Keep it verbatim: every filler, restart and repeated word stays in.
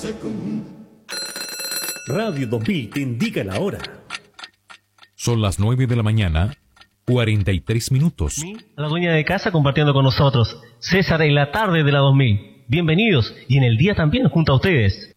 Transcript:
Radio dos mil te indica la hora. Son las nueve de la mañana, cuarenta y tres minutos. La dueña de casa compartiendo con nosotros. César en la tarde de la dos mil. Bienvenidos y en el día también junto a ustedes.